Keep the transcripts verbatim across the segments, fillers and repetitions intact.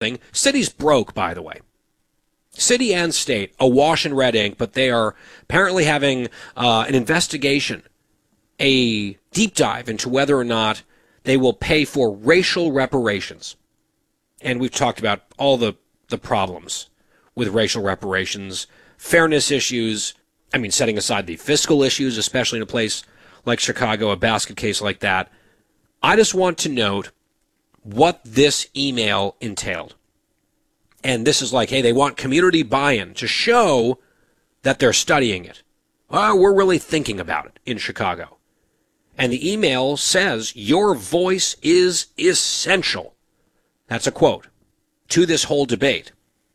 something. City's broke, by the way. City and state, awash in red ink, but they are apparently having uh, an investigation, a deep dive into whether or not they will pay for racial reparations. And we've talked about all the, the problems with racial reparations, fairness issues, I mean, setting aside the fiscal issues, especially in a place like Chicago, a basket case like that. I just want to note what this email entailed. And this is like, hey, they want community buy-in to show that they're studying it. Oh, we're really thinking about it in Chicago. And the email says, your voice is essential. That's a quote to this whole debate.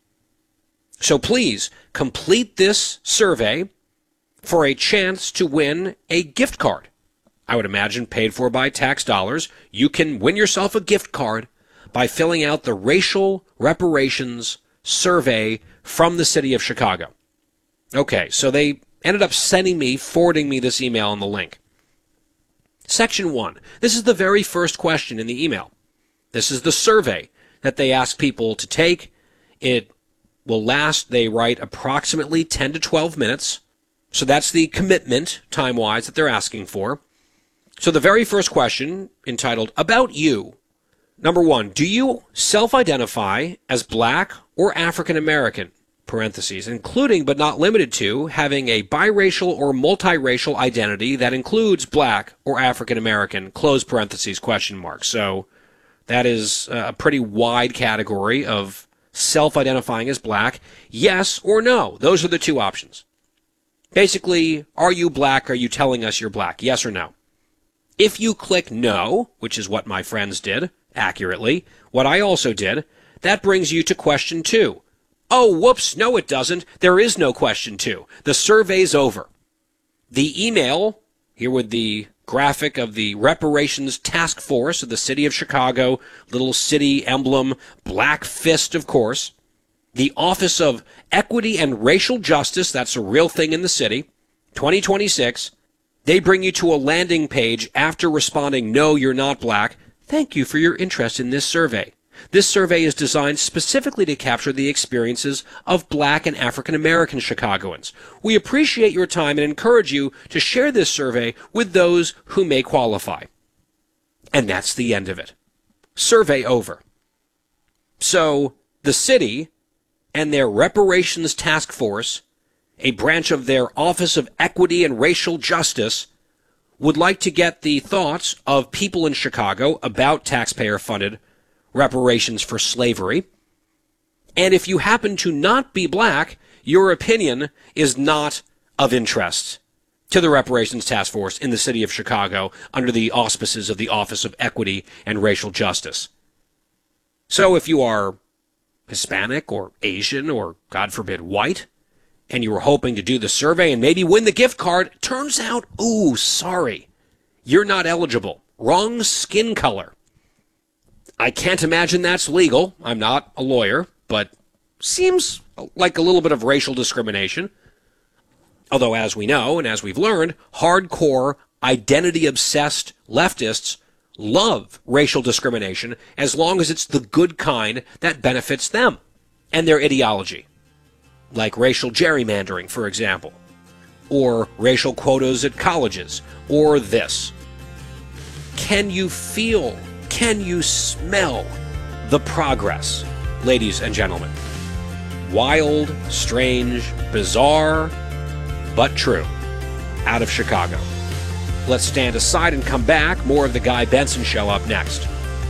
So please complete this survey for a chance to win a gift card. I would imagine paid for by tax dollars. You can win yourself a gift card by filling out the racial reparations survey from the city of Chicago. Okay, so they ended up sending me, forwarding me this email and the link. Section one. This is the very first question in the email. This is the survey that they ask people to take. It will last, they write, approximately ten to twelve minutes. So that's the commitment, time-wise, that they're asking for. So the very first question, entitled, About You. Number one, do you self-identify as black or African American? Parentheses, including but not limited to having a biracial or multiracial identity that includes black or African American, close parentheses, question mark. So that is a pretty wide category of self-identifying as black. Yes or no. Those are the two options. Basically, are you black? Are you telling us you're black? Yes or no? If you click no, which is what my friends did, accurately, what I also did, that brings you to question two. Oh, whoops, no it doesn't. There is no question two. The survey's over. The email, here with the graphic of the Reparations Task Force of the city of Chicago, little city emblem, black fist, of course. The Office of Equity and Racial Justice, that's a real thing in the city, twenty twenty-six. They bring you to a landing page after responding, no, you're not black. Thank you for your interest in this survey. This survey is designed specifically to capture the experiences of black and African American Chicagoans. We appreciate your time and encourage you to share this survey with those who may qualify. And that's the end of it. Survey over. So the city and their Reparations Task Force, a branch of their Office of Equity and Racial Justice, would like to get the thoughts of people in Chicago about taxpayer-funded reparations for slavery. And if you happen to not be black, your opinion is not of interest to the Reparations Task Force in the city of Chicago under the auspices of the Office of Equity and Racial Justice. So if you are Hispanic or Asian or, God forbid, white, and you were hoping to do the survey and maybe win the gift card, turns out, ooh, sorry, you're not eligible. Wrong skin color. I can't imagine that's legal. I'm not a lawyer, but seems like a little bit of racial discrimination. Although, as we know, and as we've learned, hardcore, identity-obsessed leftists love racial discrimination as long as it's the good kind that benefits them and their ideology. Like racial gerrymandering, for example, or racial quotas at colleges, or this. Can you feel, can you smell the progress, ladies and gentlemen? Wild, strange, bizarre, but true, out of Chicago. Let's stand aside and come back. More of the Guy Benson Show up next.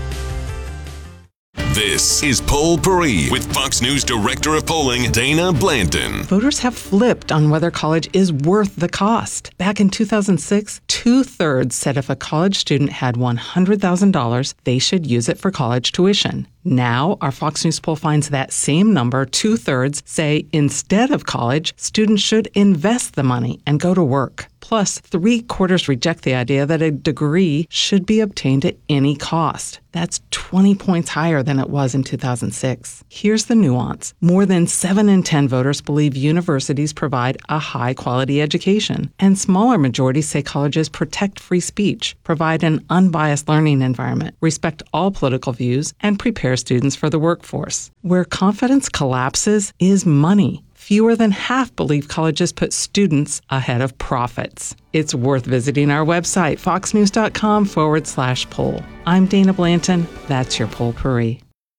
This is Poll Paris with Fox News Director of Polling, Dana Blanton. Voters have flipped on whether college is worth the cost. Back in two thousand six, two-thirds said if a college student had one hundred thousand dollars, they should use it for college tuition. Now, our Fox News poll finds that same number, two-thirds, say instead of college, students should invest the money and go to work. Plus, three quarters reject the idea that a degree should be obtained at any cost. That's twenty points higher than it was in two thousand six. Here's the nuance. More than seven in ten voters believe universities provide a high-quality education, and smaller majorities say colleges protect free speech, provide an unbiased learning environment, respect all political views, and prepare students for the workforce. Where confidence collapses is money. Fewer than half believe colleges put students ahead of profits. It's worth visiting our website, foxnews.com forward slash poll. I'm Dana Blanton. That's your Poll-Pourri.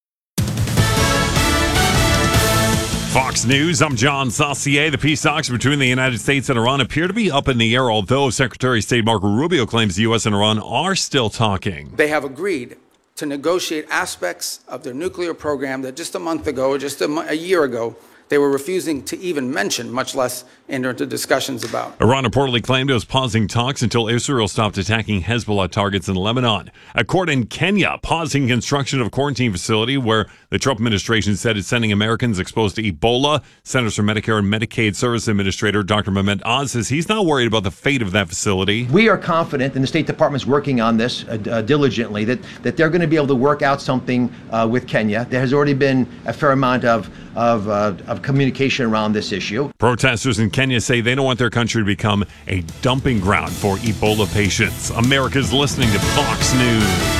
Fox News, I'm John Saucier. The peace talks between the United States and Iran appear to be up in the air, although Secretary of State Marco Rubio claims the U S and Iran are still talking. They have agreed to negotiate aspects of their nuclear program that just a month ago, or just a, mo- a year ago, they were refusing to even mention, much less enter into discussions about. Iran reportedly claimed it was pausing talks until Israel stopped attacking Hezbollah targets in Lebanon. A court in Kenya pausing construction of a quarantine facility where the Trump administration said it's sending Americans exposed to Ebola. Centers for Medicare and Medicaid Service Administrator Doctor Mehmet Oz says he's not worried about the fate of that facility. We are confident, and the State Department's working on this uh, uh, diligently, that, that they're going to be able to work out something uh, with Kenya. There has already been a fair amount of, of, uh, of communication around this issue. Protesters in Kenya say they don't want their country to become a dumping ground for Ebola patients. America's listening to Fox News.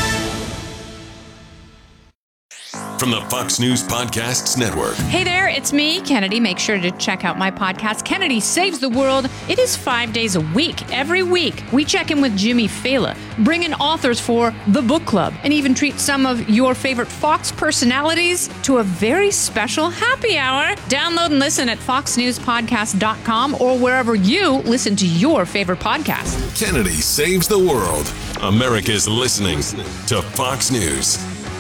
From the Fox News Podcasts Network. Hey there, it's me, Kennedy. Make sure to check out my podcast, Kennedy Saves the World. It is five days a week. Every week, we check in with Jimmy Fallon, bring in authors for the book club, and even treat some of your favorite Fox personalities to a very special happy hour. Download and listen at fox news podcast dot com or wherever you listen to your favorite podcast. Kennedy Saves the World. America's listening to Fox News.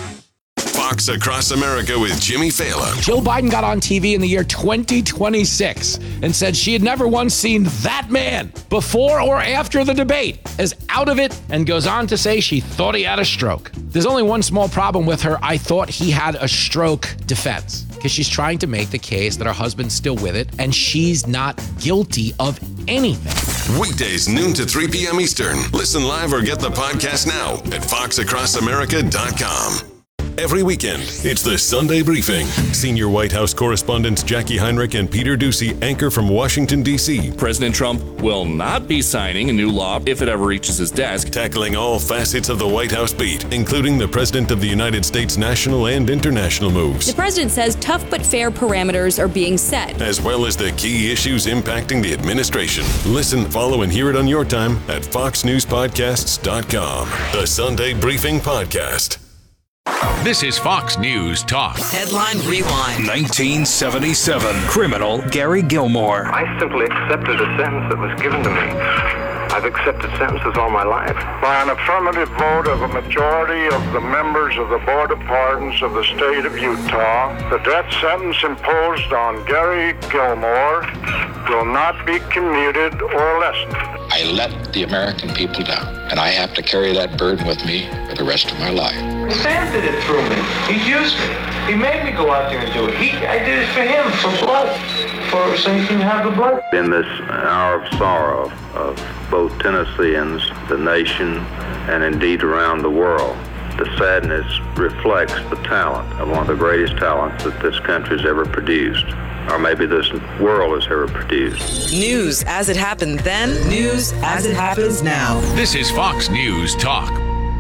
Fox Across America with Jimmy Fallon. Joe Biden got on T V in the year twenty twenty-six and said she had never once seen that man before or after the debate as out of it, and goes on to say she thought he had a stroke. There's only one small problem with her "I thought he had a stroke" defense, because she's trying to make the case that her husband's still with it and she's not guilty of anything. Weekdays noon to three p.m. Eastern. Listen live or get the podcast now at fox across america dot com. Every weekend, it's the Sunday Briefing. Senior White House correspondents Jackie Heinrich and Peter Doocy anchor from Washington, D C President Trump will not be signing a new law if it ever reaches his desk. Tackling all facets of the White House beat, including the President of the United States national and international moves. The president says tough but fair parameters are being set, as well as the key issues impacting the administration. Listen, follow, and hear it on your time at fox news podcasts dot com. The Sunday Briefing Podcast. This is Fox News Talk. Headline Rewind. nineteen seventy-seven. Criminal Gary Gilmore. I simply accepted a sentence that was given to me. I've accepted sentences all my life. By an affirmative vote of a majority of the members of the Board of Pardons of the state of Utah, the death sentence imposed on Gary Gilmore will not be commuted or lessened. I let the American people down, and I have to carry that burden with me for the rest of my life. Sam did it through me. He used me. He made me go out there and do it. He, I did it for him, for blood, for so he can have the blood. In this hour of sorrow of both Tennesseans, the nation, and indeed around the world, the sadness reflects the talent of one of the greatest talents that this country's ever produced, or maybe this world has ever produced. News as it happened then, news as it happens now. This is Fox News Talk.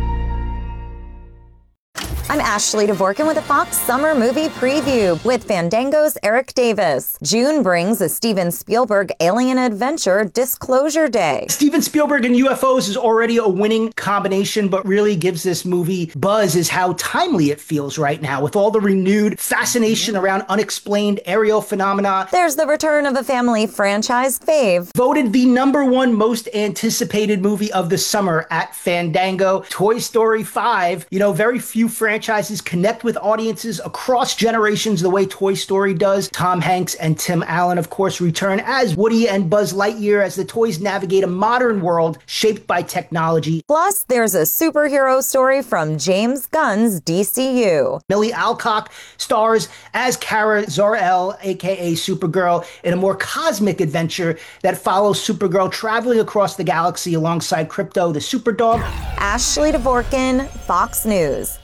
I'm Ashley Dvorkin with a Fox Summer Movie Preview with Fandango's Eric Davis. June brings a Steven Spielberg alien adventure, Disclosure Day. Steven Spielberg and U F Os is already a winning combination, but really gives this movie buzz is how timely it feels right now with all the renewed fascination around unexplained aerial phenomena. There's the return of a family franchise fave. Voted the number one most anticipated movie of the summer at Fandango, Toy Story five. You know, very few franchises franchises connect with audiences across generations the way Toy Story does. Tom Hanks and Tim Allen, of course, return as Woody and Buzz Lightyear as the toys navigate a modern world shaped by technology. Plus, there's a superhero story from James Gunn's D C U. Millie Alcock stars as Kara Zor-El, aka Supergirl, in a more cosmic adventure that follows Supergirl traveling across the galaxy alongside Crypto the Superdog. Ashley Dvorkin, Fox News.